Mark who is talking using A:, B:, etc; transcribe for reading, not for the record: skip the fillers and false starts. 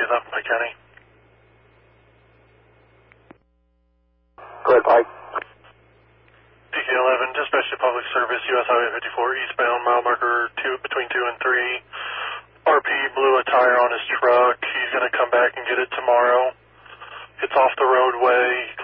A: up in Pike County.
B: Go ahead, Pike.
A: DK11, dispatch to public service, US Highway 54, eastbound, mile marker between 2 and 3. RP blew a tire on his truck. He's going to come back and get it tomorrow. It's off the roadway.